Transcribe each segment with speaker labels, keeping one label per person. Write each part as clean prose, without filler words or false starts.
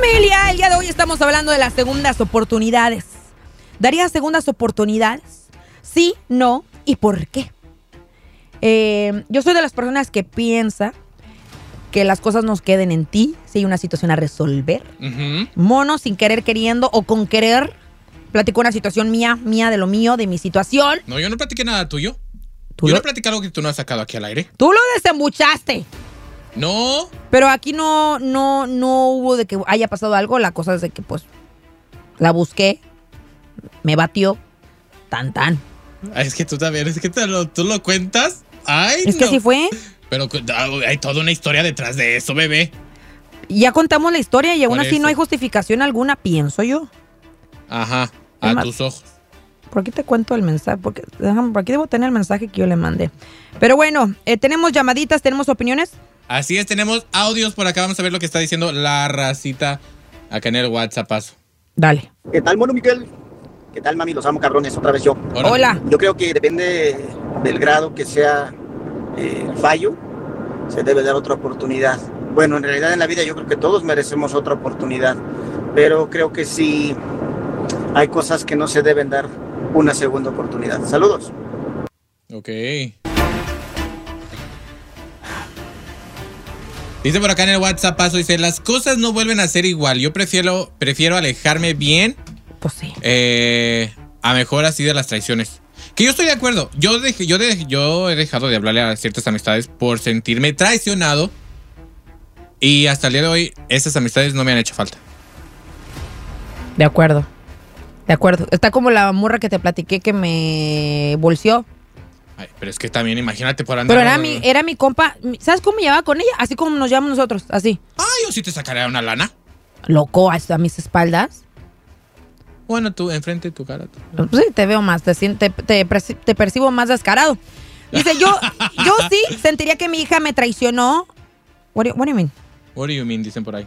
Speaker 1: Familia, el día de hoy estamos hablando de las segundas oportunidades. ¿Darías segundas oportunidades? Sí, no y por qué. Yo soy de las personas que piensa que las cosas nos queden en ti si hay una situación a resolver. Mono, sin querer, queriendo o con querer, platicó una situación mía de lo mío, de mi situación.
Speaker 2: No, yo no platiqué nada tuyo. Yo no platiqué algo que tú no has sacado aquí al aire.
Speaker 1: Tú lo desembuchaste.
Speaker 2: No.
Speaker 1: Pero aquí no hubo de que haya pasado algo. La cosa es de que, pues, la busqué, me batió, tan.
Speaker 2: Es que tú también, es que tú lo cuentas. Ay,
Speaker 1: es que así fue.
Speaker 2: Pero hay toda una historia detrás de eso, bebé.
Speaker 1: Ya contamos la historia y aún
Speaker 2: Por
Speaker 1: así
Speaker 2: eso.
Speaker 1: no hay justificación alguna, pienso yo.
Speaker 2: Ajá, a
Speaker 1: Además,
Speaker 2: tus ojos.
Speaker 1: Por aquí te cuento el mensaje, porque por aquí debo tener el mensaje que yo le mandé. Pero bueno, tenemos llamaditas, tenemos opiniones.
Speaker 2: Así es, tenemos audios por acá. Vamos a ver lo que está diciendo la racita acá en el WhatsApp.
Speaker 1: Dale.
Speaker 3: ¿Qué tal, mono Miguel? ¿Qué tal, mami? Los amo, cabrones. Otra vez yo.
Speaker 1: Hola.
Speaker 3: Yo creo que depende del grado que sea el fallo, se debe dar otra oportunidad. Bueno, en realidad en la vida yo creo que todos merecemos otra oportunidad, pero creo que sí hay cosas que no se deben dar una segunda oportunidad. Saludos.
Speaker 2: Ok. Dice por acá en el WhatsApp, dice, las cosas no vuelven a ser igual. Yo prefiero alejarme bien.
Speaker 1: Pues sí.
Speaker 2: A mejor así de las traiciones. Que yo estoy de acuerdo. Yo he dejado de hablarle a ciertas amistades por sentirme traicionado. Y hasta el día de hoy, esas amistades no me han hecho falta.
Speaker 1: De acuerdo. Está como la morra que te platiqué que me bolseó.
Speaker 2: Ay, pero es que también imagínate por andar...
Speaker 1: Pero era mi compa. ¿Sabes cómo me llevaba con ella? Así como nos llevamos nosotros, así.
Speaker 2: Ah, yo sí te sacaría una lana.
Speaker 1: Loco, a mis espaldas.
Speaker 2: Bueno, tú, enfrente de tu cara.
Speaker 1: Pues sí, te veo más, te percibo más descarado. Dice, yo sí sentiría que mi hija me traicionó. What do you mean?
Speaker 2: What do you mean? Dicen por ahí.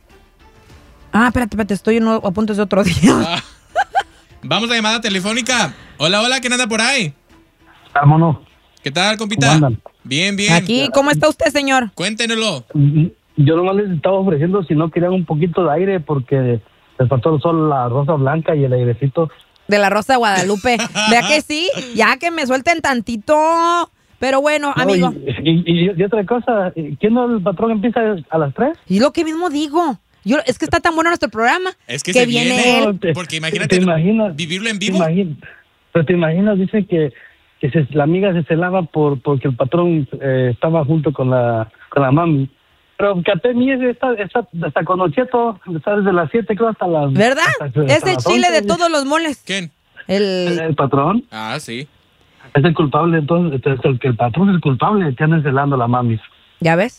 Speaker 1: Ah, espérate, estoy en apuntes de otro día.
Speaker 2: Vamos a llamada telefónica. Hola, ¿quién anda por ahí?
Speaker 4: Vámonos.
Speaker 2: ¿Qué tal, compita?
Speaker 4: ¿Cómo andan?
Speaker 2: Bien.
Speaker 1: Aquí, ¿cómo está usted, señor?
Speaker 2: Cuéntenoslo.
Speaker 4: Yo nomás les estaba ofreciendo si no querían un poquito de aire porque les faltó solo la rosa blanca y el airecito.
Speaker 1: De la Rosa de Guadalupe. Vea que sí, ya que me suelten tantito. Pero bueno,
Speaker 4: No,
Speaker 1: amigo.
Speaker 4: Y otra cosa, ¿quién no el patrón empieza a las 3?
Speaker 1: Y lo que mismo digo. Es que está tan bueno nuestro programa.
Speaker 2: Es que se viene
Speaker 1: él.
Speaker 2: Porque imagínate,
Speaker 4: ¿te imaginas,
Speaker 2: vivirlo en vivo.
Speaker 4: Pero te imaginas, dice que la amiga se celaba porque el patrón estaba junto con la mami. Pero Catemi está con Ocheto, está desde las 7 creo hasta las...
Speaker 1: ¿Verdad? Es el
Speaker 4: las
Speaker 1: chile
Speaker 4: 11,
Speaker 1: de todos los moles.
Speaker 2: ¿Quién?
Speaker 4: El patrón.
Speaker 2: Ah, sí.
Speaker 4: Es el culpable, entonces el patrón es el culpable que anda celando a la mami.
Speaker 1: ¿Ya ves?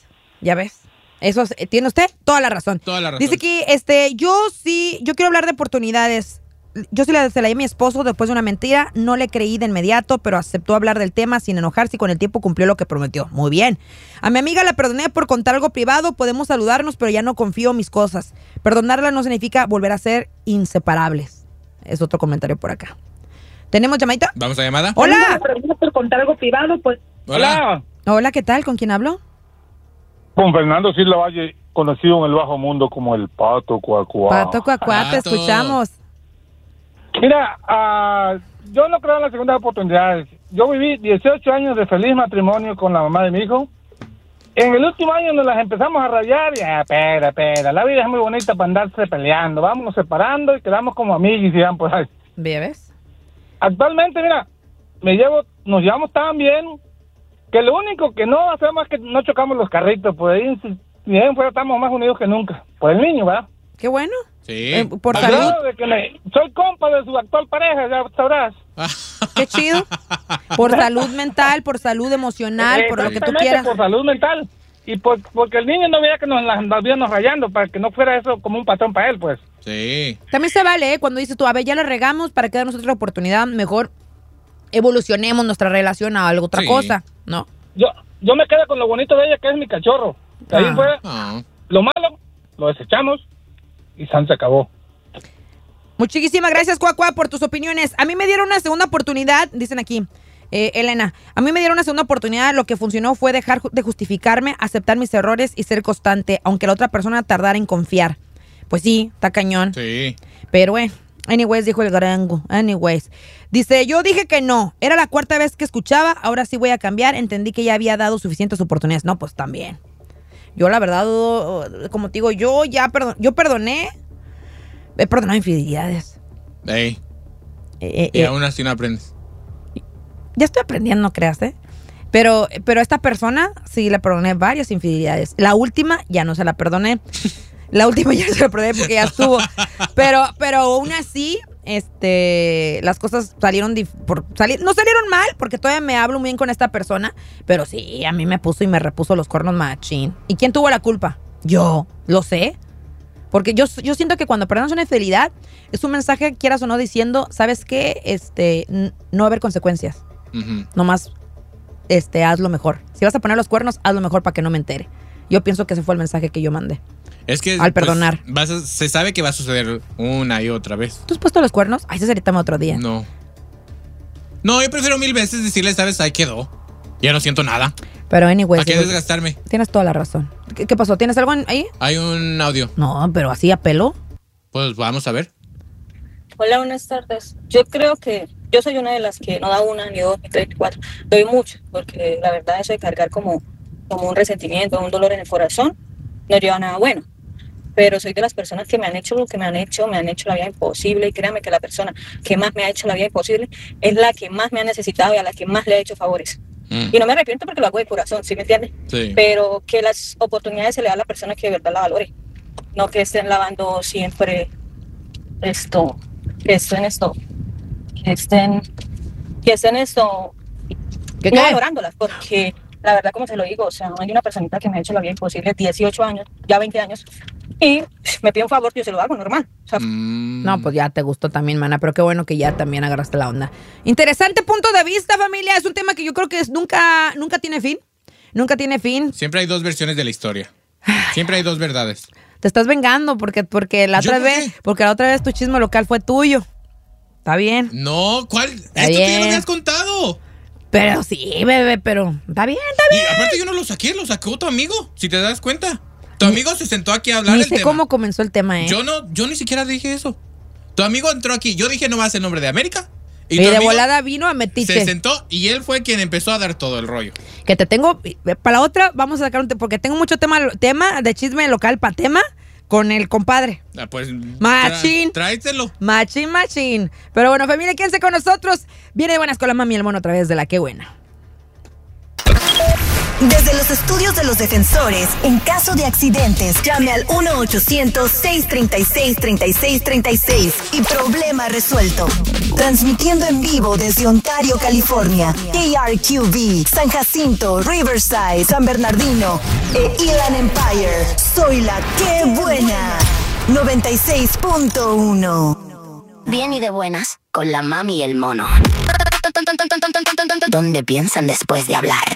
Speaker 1: Eso tiene usted toda la razón. Dice que yo quiero hablar de oportunidades. Yo se la di a mi esposo después de una mentira, no le creí de inmediato, pero aceptó hablar del tema sin enojarse y con el tiempo cumplió lo que prometió. Muy bien. A mi amiga la perdoné por contar algo privado, podemos saludarnos, pero ya no confío en mis cosas. Perdonarla no significa volver a ser inseparables. Es otro comentario por acá. ¿Tenemos llamadita?
Speaker 2: ¿Vamos a llamada?
Speaker 1: ¡Hola!
Speaker 5: Por contar algo privado, pues.
Speaker 2: Hola.
Speaker 1: Hola, ¿qué tal? ¿Con quién hablo?
Speaker 6: Con Fernando Silva Valle, conocido en el bajo mundo como el Pato Cuacuá.
Speaker 1: Pato Cuacuá, te escuchamos.
Speaker 6: Mira, yo no creo en las segundas oportunidades. Yo viví 18 años de feliz matrimonio con la mamá de mi hijo. En el último año nos las empezamos a rayar y, espera, la vida es muy bonita para andarse peleando. Vámonos separando y quedamos como amigos y van por ahí.
Speaker 1: ¿Ves?
Speaker 6: Actualmente, mira, nos llevamos tan bien que lo único que no hacemos es que no chocamos los carritos. Pues ahí, si bien fuera, estamos más unidos que nunca. Pues el niño, ¿verdad?
Speaker 1: Qué bueno.
Speaker 2: Sí.
Speaker 1: Por salud.
Speaker 6: De que soy compa de su actual pareja, ya sabrás.
Speaker 1: Qué chido. Por salud mental, por salud emocional, por lo que tú quieras.
Speaker 6: Por salud mental. Y porque el niño no veía que nos viéramos rayando, para que no fuera eso como un patrón para él, pues.
Speaker 2: Sí.
Speaker 1: También se vale, ¿eh? Cuando dices tú, a ver, ya la regamos, para que darnos otra oportunidad, mejor evolucionemos nuestra relación a algo otra cosa, ¿no?
Speaker 6: Yo me quedo con lo bonito de ella, que es mi cachorro. Ahí fue lo malo, lo desechamos y se acabó.
Speaker 1: Muchísimas gracias, Cuacua, por tus opiniones. A mí me dieron una segunda oportunidad, dicen aquí, Elena. A mí me dieron una segunda oportunidad, lo que funcionó fue dejar de justificarme, aceptar mis errores y ser constante, aunque la otra persona tardara en confiar. Pues sí, está cañón.
Speaker 2: Sí.
Speaker 1: Pero anyways, dijo el grango. Anyways. Dice, yo dije que no. Era la 4ª vez que escuchaba. Ahora sí voy a cambiar. Entendí que ya había dado suficientes oportunidades. No, pues también. Yo la verdad, como te digo, yo perdoné. He perdonado infidelidades.
Speaker 2: Ey. Y aún así no aprendes.
Speaker 1: Ya estoy aprendiendo, no creas, Pero a esta persona sí le perdoné varias infidelidades. La última ya no se la perdoné. La última ya se la perdoné porque ya estuvo. Pero aún así, las cosas salieron no salieron mal porque todavía me hablo muy bien con esta persona. Pero sí, a mí me puso y me repuso los cuernos machín. ¿Y quién tuvo la culpa? Yo, lo sé. Porque yo siento que cuando perdonas una infidelidad es un mensaje, quieras o no, diciendo, ¿sabes qué? No va a haber consecuencias. Uh-huh. Nomás haz lo mejor. Si vas a poner los cuernos, haz lo mejor para que no me entere. Yo pienso que ese fue el mensaje que yo mandé.
Speaker 2: Es que
Speaker 1: al perdonar.
Speaker 2: Se sabe que va a suceder una y otra vez.
Speaker 1: ¿Tú has puesto los cuernos? Ay, ese sería otro día.
Speaker 2: No, yo prefiero 1000 veces decirle, ¿sabes? Ahí quedó. Ya no siento nada.
Speaker 1: Pero anyway.
Speaker 2: ¿A qué desgastarme?
Speaker 1: Tienes toda la razón. ¿Qué pasó? ¿Tienes algo ahí?
Speaker 2: Hay un audio.
Speaker 1: No, pero así a pelo.
Speaker 2: Pues vamos a ver.
Speaker 7: Hola, buenas tardes. Yo creo que yo soy una de las que no da una, ni dos, ni tres, ni cuatro. Doy mucho, porque la verdad eso de cargar como un resentimiento, un dolor en el corazón, no lleva a nada bueno. Pero soy de las personas que me han hecho lo que me han hecho la vida imposible. Y créanme que la persona que más me ha hecho la vida imposible es la que más me ha necesitado y a la que más le he hecho favores. Y no me arrepiento porque lo hago de corazón, ¿sí me entiendes?
Speaker 2: Sí.
Speaker 7: Pero que las oportunidades se le da a la persona que de verdad la valore. No que estén lavando siempre que estén no valorándolas, porque la verdad, como se lo digo, o sea, hay una personita que me ha hecho la vida imposible 18 años, ya 20 años, y me pide un favor, yo se lo hago normal. O sea,
Speaker 1: No, pues ya te gustó también, mana, pero qué bueno que ya también agarraste la onda. Interesante punto de vista, familia. Es un tema que yo creo que nunca tiene fin. Nunca tiene fin.
Speaker 2: Siempre hay dos versiones de la historia. Siempre hay dos verdades.
Speaker 1: Te estás vengando porque la otra vez tu chisme local fue tuyo. ¿Está bien?
Speaker 2: No, ¿cuál? Esto tú ya lo habías contado.
Speaker 1: Pero sí, bebé, pero está bien.
Speaker 2: Y aparte yo no lo saqué, lo sacó tu amigo, si te das cuenta. Tu amigo se sentó aquí a hablar del tema.
Speaker 1: Ni sé cómo comenzó el tema,
Speaker 2: Yo ni siquiera dije eso. Tu amigo entró aquí, yo dije nomás el nombre de América.
Speaker 1: Y de volada vino a metiche.
Speaker 2: Se sentó y él fue quien empezó a dar todo el rollo.
Speaker 1: Que te tengo, para la otra vamos a sacar porque tengo mucho tema de chisme local para tema con el compadre.
Speaker 2: Pues
Speaker 1: machín.
Speaker 2: Tráetelo.
Speaker 1: Machín. Pero bueno, familia, quédense con nosotros. Viene de buenas con la mami y el mono a través de La Qué Buena.
Speaker 8: Desde los estudios de los defensores, en caso de accidentes, llame al 1-800-636-3636 y problema resuelto. Transmitiendo en vivo desde Ontario, California, KRQV, San Jacinto, Riverside, San Bernardino e Inland Empire. Soy La Qué Buena, 96.1.
Speaker 9: Bien y de buenas, con la mami y el mono. ¿Dónde piensan después de hablar?